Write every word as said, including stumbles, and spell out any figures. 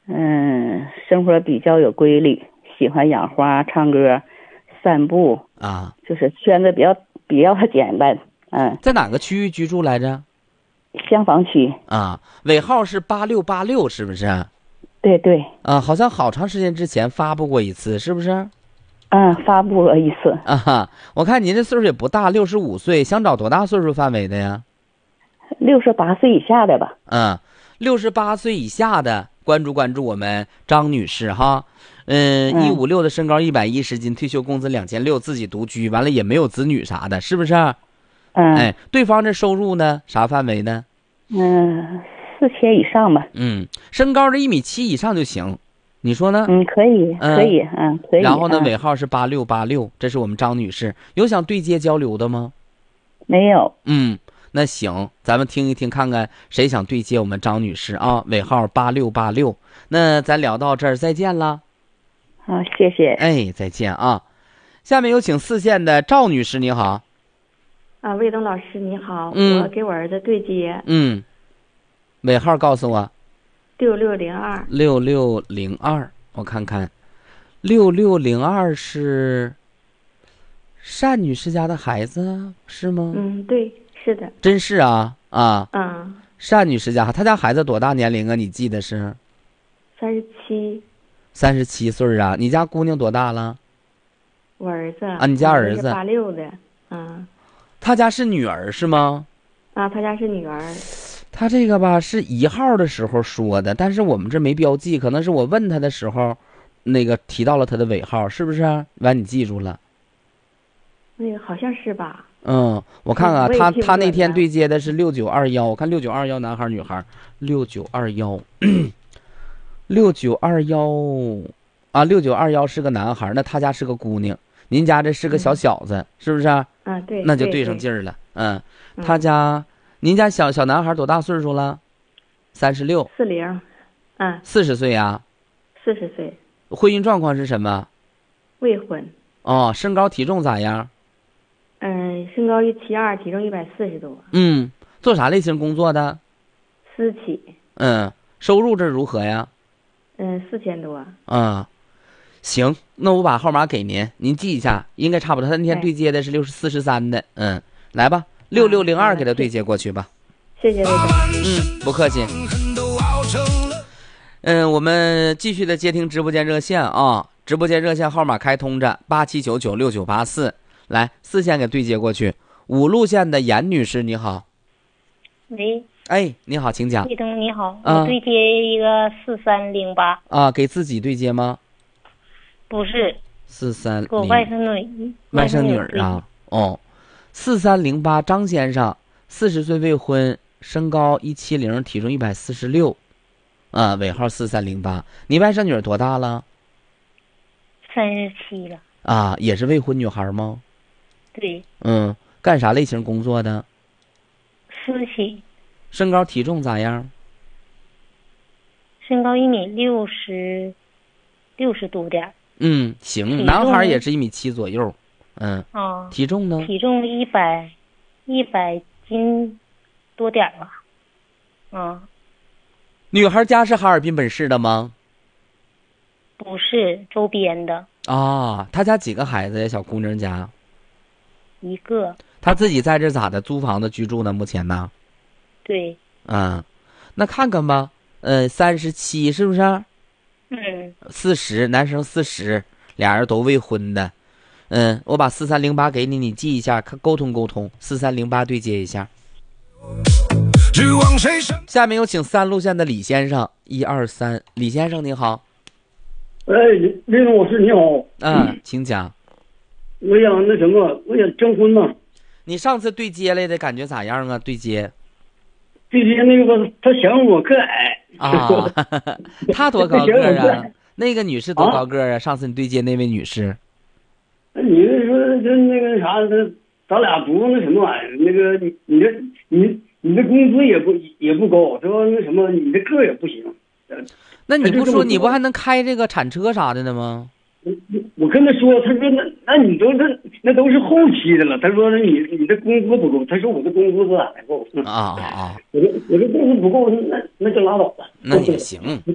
嗯，生活比较有规律，喜欢养花、唱歌、散步啊， 就是圈子比较比较简单。嗯， 在哪个区域居住来着？ 厢房区。 啊，尾号是八六八六，是不是？ 对对。 啊，好像好长时间之前发布过一次，是不是？ 嗯，发布了一次。 啊哈，我看您这岁数也不大，六十五岁，想找多大岁数范围的呀？ 六十八岁以下的吧。 嗯，六十八岁以下的，关注关注我们张女士哈。嗯，一五六的身高，一百一十斤，退休工资两千六，自己独居，完了也没有子女啥的，是不是？ 嗯。 哎，对方这收入呢，啥范围呢？ 嗯，四千以上吧。 嗯，身高这一米七以上就行，你说呢？ 嗯，可以，可以，嗯，可以。 然后呢， 嗯、 尾号是八六八六，这是我们张女士，有想对接交流的吗？ 没有。 嗯，那行，咱们听一听，看看谁想对接我们张女士啊？尾号八六八六。那咱聊到这儿，再见了。 好，谢谢。 哎，再见啊！下面有请四线的赵女士，你好。 啊，魏东老师你好， 嗯、 我给我儿子对接。 嗯，尾号告诉我。 六六零二。 六六零二，我看看，六六零二是单女士家的孩子是吗？ 嗯，对，是的。 真是啊啊。 嗯。 单女士家，她家孩子多大年龄啊？你记得是？ 三十七。 三十七岁啊！你家姑娘多大了？ 我儿子啊，你家儿子八六的。嗯。 他家是女儿是吗？ 啊，他家是女儿。 他这个吧是一号的时候说的，但是我们这没标记，可能是我问他的时候，那个提到了他的尾号，是不是？完，你记住了？ 那个好像是吧。 嗯，我看看、啊、他他那天对接的是六九二幺，我看六九二幺男孩女孩，六九二幺，六九二幺啊，六九二幺是个男孩，那他家是个姑娘，您家这是个小小子，嗯、是不是？ 啊，对， 那就对上劲儿了。嗯，他家，您家小小男孩多大岁数了？三十六。 四零。嗯。 四十岁呀？ 四十岁。 婚姻状况是什么？ 未婚。 哦，身高体重咋样？ 嗯，身高一七二，体重一百四十多。 嗯，做啥类型工作的？ 私企。 嗯，收入这如何呀？ 嗯，四千多。 嗯，行，那我把号码给您，您记一下，应该差不多。他那天对接的是六十四十三的，嗯，来吧，六六零二给他对接过去吧。 谢谢魏总。 嗯，不客气。嗯，我们继续的接听直播间热线啊，直播间热线号码开通着，八七九九六九八四，来四线给对接过去。五路线的严女士，你好。 喂。 哎，你好，请讲。 魏东你好， 啊、 我对接一个四三零八。 啊，给自己对接吗？ 不是。 四三零。 给我外甥女。 外甥女儿啊，哦，四三零八，张先生，四十岁未婚，身高一七零，体重一百四十六，啊，尾号四三零八。你外甥女儿多大了？ 三十七了。 啊，也是未婚女孩吗？ 对。 嗯，干啥类型工作的？ 私企。 身高体重咋样？ 身高一米六十，六十多点。 嗯，行，男孩也是一米七左右。嗯。 啊。 体重呢？ 体重一百，一百斤多点吧。啊。 女孩家是哈尔滨本市的吗？ 不是，周边的。 啊，她家几个孩子呀？小姑娘家？ 一个。 她自己在这咋的？租房子居住呢？目前呢？ 对。 嗯，那看看吧。呃，三十七是不是？ 嗯。 四十，男生四十，俩人都未婚的。嗯，我把四三零八给你，你记一下，看沟通沟通。四三零八对接一下。下面有请三路线的李先生，一二三，李先生你好。 哎，李总老师你好。 嗯，请讲。 我想那什么，我想征婚呢。 你上次对接来的感觉咋样啊？对接。 对接那个他嫌我个矮啊，他多高个啊？那个女士多高个啊？上次你对接那位女士。 那你说就那个啥，他咱俩不那什么玩意儿，那个你你这你你这工资也不也不高，说那什么你这个也不行。 那你不说你不还能开这个铲车啥的呢吗？ 我跟他说，他说那那你都这那都是后期的了。他说你你这工资不够，他说我的工资咋不够？ 啊啊啊！ 我这我这工资不够，那那就拉倒了。 那也行。